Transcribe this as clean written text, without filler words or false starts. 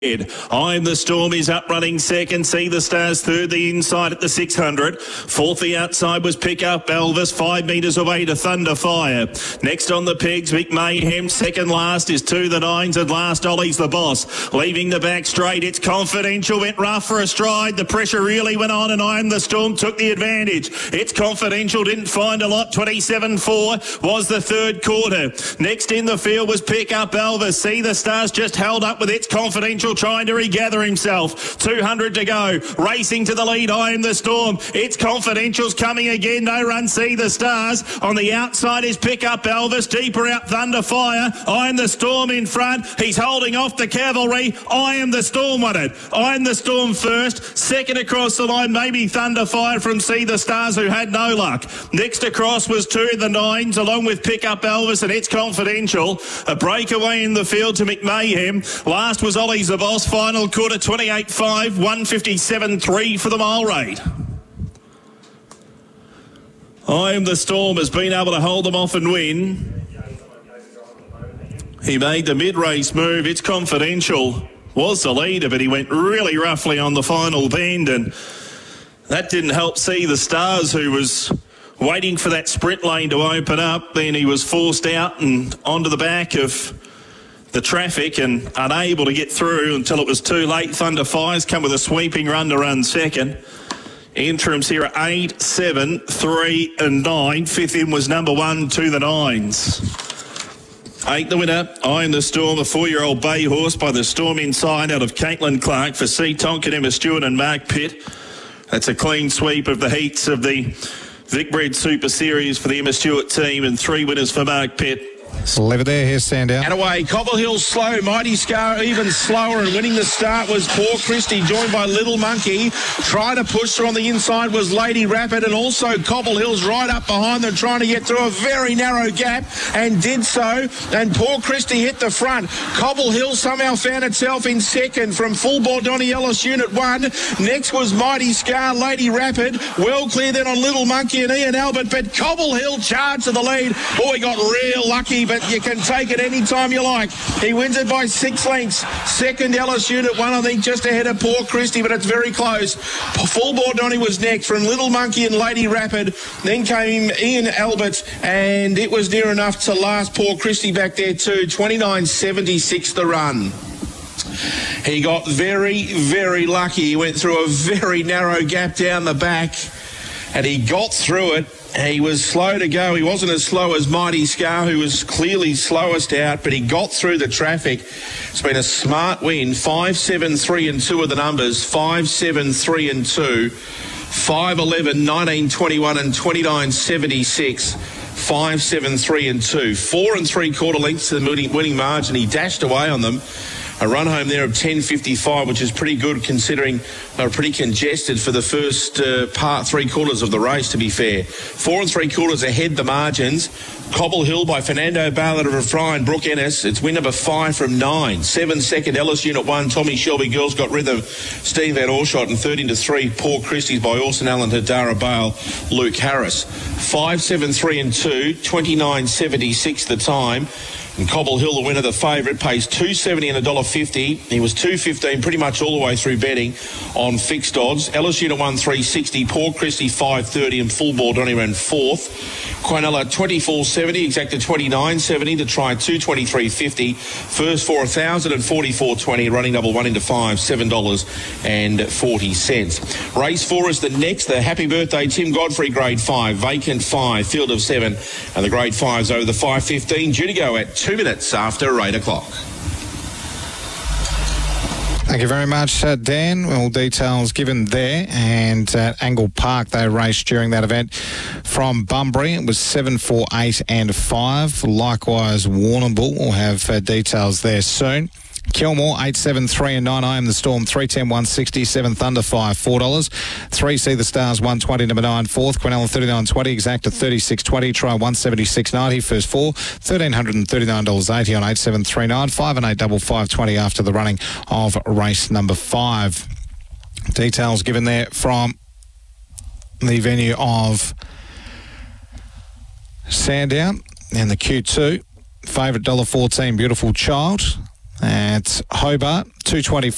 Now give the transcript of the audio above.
I'm the Storm is up running second. See the Stars third, the inside at the 600. Fourth, the outside was Pick Up Elvis, 5 metres away to Thunder Fire. Next on the pegs, Vic Mayhem. Second last is To the Nines, and last Ollie's the Boss. Leaving the back straight, it's Confidential, went rough for a stride. The pressure really went on, and I'm the Storm took the advantage. It's Confidential, didn't find a lot. 27-4 was the third quarter. Next in the field was Pick Up Elvis. See the Stars just held up with It's Confidential, trying to regather himself. 200 to go. Racing to the lead, I Am the Storm. It's Confidential's coming again. No run, See the Stars. On the outside is Pick Up Elvis. Deeper out, Thunder Fire. I Am the Storm in front. He's holding off the Cavalry. I Am the Storm won it. I Am the Storm first. Second across the line, maybe Thunder Fire from See the Stars, who had no luck. Next across was To the Nines, along with Pick Up Elvis, and It's Confidential. A breakaway in the field to McMahon. Last was Ollie's the Boss. Final quarter, 28-5, 157.3 for the mile rate. I Am the Storm has been able to hold them off and win. He made the mid-race move. It's Confidential was the leader, but he went really roughly on the final bend, and that didn't help See the Stars, who was waiting for that sprint lane to open up. Then he was forced out and onto the back of the traffic and unable to get through until it was too late. Thunder Fires come with a sweeping run to run second. Interims here are 8, 7, 3 and 9. Fifth in was number 1, To the Nines. 8 the winner, I Am the Storm, a 4-year-old bay horse by the Storm Inside out of Caitlin Clark for C. Tonkin, Emma Stewart and Mark Pitt. That's a clean sweep of the heats of the Vicbred Super Series for the Emma Stewart team, and 3 winners for Mark Pitt. Leave it there. Here's Sandown. And away. Cobble Hill slow. Mighty Scar even slower. And winning the start was Poor Christie, joined by Little Monkey. Trying to push her on the inside was Lady Rapid, and also Cobble Hill's right up behind them, trying to get through a very narrow gap, and did so. And Poor Christie hit the front. Cobble Hill somehow found itself in second from Full Bore Donny Ellis, Unit 1. Next was Mighty Scar, Lady Rapid. Well clear then on Little Monkey and Ian Albert, but Cobble Hill charged to the lead. Boy, got real lucky, but you can take it any time you like. He wins it by 6 lengths. Second, Ellis Unit 1, I think, just ahead of Poor Christie, but it's very close. Full Bore Donny was next from Little Monkey and Lady Rapid. Then came Ian Albert, and it was near enough to last Poor Christie back there too. 29.76 the run. He got very, very lucky. He went through a very narrow gap down the back, and he got through it. He was slow to go. He wasn't as slow as Mighty Scar, who was clearly slowest out, but he got through the traffic. It's been a smart win. 5, 7, 3 and 2 are the numbers. 5, 7, 3 and 2. 5, 11, 19, 21 and 29.76. 5, 7, 3 and 2. 4 3/4 lengths to the winning margin. He dashed away on them. A run home there of 10.55, which is pretty good considering they were pretty congested for the first part 3/4 of the race, to be fair. 4 3/4 ahead the margins. Cobble Hill by Fernando Ballard of Refrain, Brooke Ennis. It's win number 5 from 9. 7 second, Ellis Unit 1. Tommy Shelby Girls got rid of Steve Van Orshot, and 13-3. Poor Christie's by Orson Allen, Hadara Bale, Luke Harris. 5, 7, 3 and 2. 29.76 the time. And Cobble Hill, the winner, the favourite, pays $2.70 and $1.50. He was $2.15 pretty much all the way through betting on fixed odds. Ellis Unit 1, $3.60. Poor Christie, $5.30. And Full Bore Donny ran 4th. Quinella, $24.70. Exacta, $29.70 to try $223.50. First for $1,000 and $44.20. Running double 1 into 5, $7.40. Race 4 is the next. The Happy Birthday Tim Godfrey Grade 5. Vacant 5. Field of 7. And the Grade 5's over the 5.15. Due to go at 2 minutes after 8 o'clock. Thank you very much, Dan. All details given there. And at Angle Park, they raced during that event from Bunbury. It was 7, 4, 8 and 5. Likewise, Warrnambool will have details there soon. Kilmore, 8, 7, 3 and 9. I Am the Storm, 310, 160. 7 Thunder Fire, $4. 3 See the Stars, 120, number 9, 4th. Quinella, 39.20. Exacta, 36.20. Try 176.90. First 4, $1,339.80 on 8739. 5 and 8, double 5.20 after the running of race number 5. Details given there from the venue of Sandown and the Q2. Favourite $1.14, Beautiful Child. At Hobart, 224.